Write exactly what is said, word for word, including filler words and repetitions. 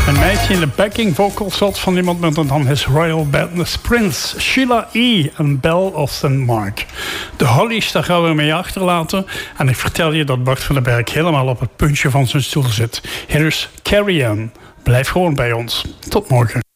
Een meisje in de backing vocals zat van iemand met een dan His Royal Badness Prince. Sheila E. en Belle of Saint Mark. De Hollies, daar gaan we mee achterlaten. En ik vertel je dat Bart van den Berg helemaal op het puntje van zijn stoel zit. Hier is Carrie Ann. Blijf gewoon bij ons. Tot morgen.